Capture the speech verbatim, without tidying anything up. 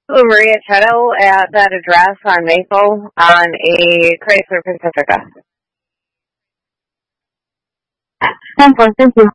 Maria Chetto at that address on Maple on a Chrysler Pacifica. ten four, thank you.